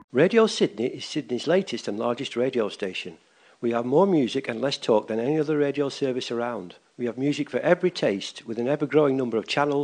Radio Sydney is Sydney's latest and largest radio station. We have more music and less talk than any other radio service around. We have music for every taste, with an ever-growing number of channels